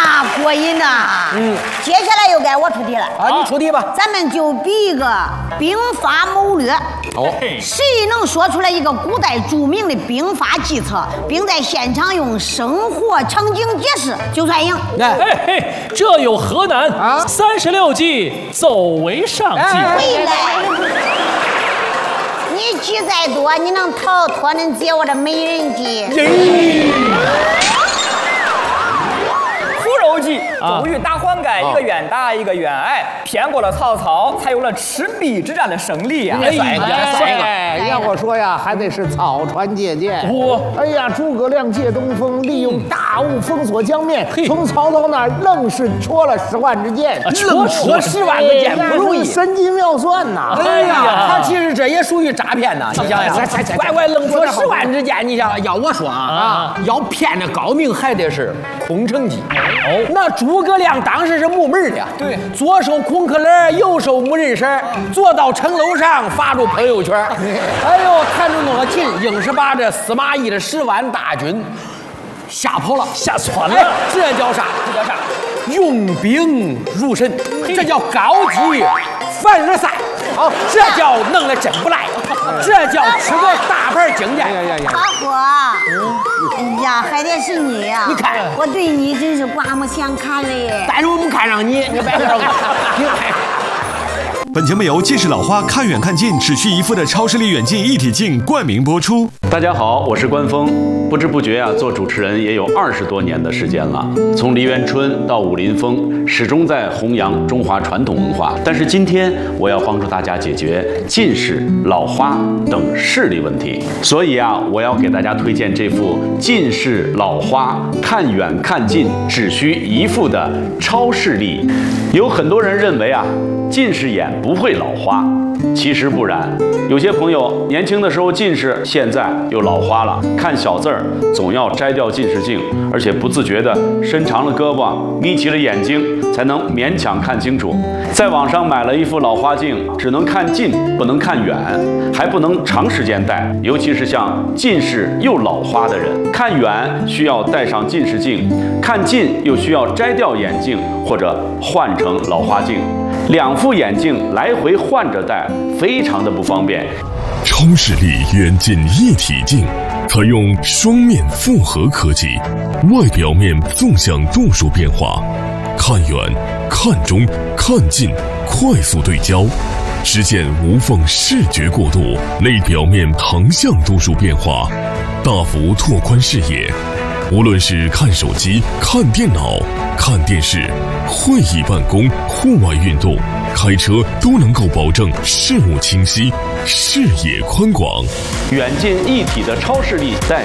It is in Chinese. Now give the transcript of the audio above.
呀，过瘾呐！接下来又该我出题了啊，你出题吧。 咱们就比一个兵法谋略。 哦， 谁能说出来一个古代著名的兵法计策，并在现场用生活场景解释，就算赢。 这有何难啊？36计，走为上计。 回来，你计再多，你能逃脱恁姐我的美人计？ 周瑜打黄盖，一个愿打，一个愿挨，骗过了曹操，才有了赤壁之战的胜利呀！ 要我说呀，还得是草船借箭。哎呀，诸葛亮借东风，利用大雾封锁江面，从曹操那儿愣是戳了10万支箭， 愣戳10万支箭不容易， 神机妙算呐！ 哎呀，他其实这也属于诈骗呐！你想想，乖愣戳10万支箭，你想，要我说啊，要骗的高明，还得是空城计。那诸葛亮当时是木门的，对，左手空壳人，右手木人绳，坐到城楼上发出朋友圈。哎呦，看着那么近，硬是把这司马懿的10万大军吓跑了， 吓窜了。 这叫啥？这叫啥？用兵如神，这叫高举凡尔赛。好，这叫弄得真不赖，这叫吃个大盘经验。 大伙，哎呀，还得是你呀！ 你看， 我对你真是刮目相看嘞。 但是我们看上你，你别说。 本节目由近视老花看远看近只需一副的超视力远近一体镜冠名播出。 大家好，我是关峰。不知不觉啊，做主持人也有20多年的时间了。从梨园春到武林风，始终在弘扬中华传统文化。但是今天我要帮助大家解决近视、老花等视力问题。所以啊，我要给大家推荐这副近视老花看远看近只需一副的超视力。有很多人认为啊，近视眼不会老花，其实不然。有些朋友年轻的时候近视，现在又老花了，看小字儿总要摘掉近视镜，而且不自觉地伸长了胳膊，眯起了眼睛，才能勉强看清楚。在网上买了一副老花镜，只能看近不能看远，还不能长时间戴，尤其是像近视又老花的人，看远需要戴上近视镜，看近又需要摘掉眼镜或者换成老花镜。2副眼镜来回换着戴，非常的不方便。 超视力远近一体镜采用双面复合科技，外表面纵向度数变化，看远、看中、看近快速对焦，实现无缝视觉过渡；内表面横向度数变化，大幅拓宽视野。无论是看手机、看电脑、看电视、会议办公、户外运动、开车，都能够保证视物清晰、视野宽广。 远近一体的超视力在